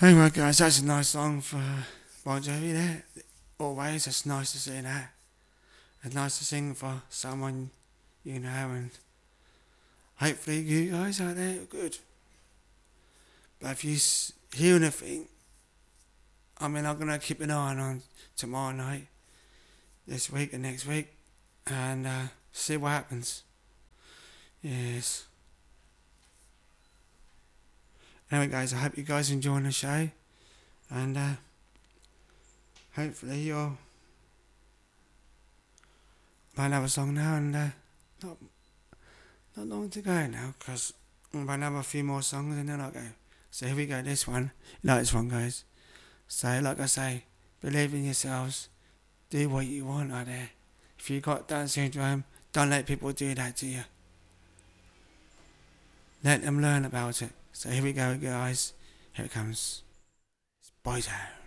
Anyway, guys, that's a nice song for Bon Jovi there. Always, it's nice to see that. It's nice to sing for someone you know, and hopefully you guys out there are good. But if you hear anything, I'm gonna keep an eye on tomorrow night, this week and next week, and see what happens. Yes. Anyway, guys, I hope you guys enjoying the show, and hopefully you'll play another song now, and not long to go now, because I'm going to have a few more songs and then I'll go. So here we go, this one. You like this one, guys? So, like I say, believe in yourselves. Do what you want out there. If you got Down syndrome, don't let people do that to you. Let them learn about it. So here we go, guys. Here it comes. It's Boyzone.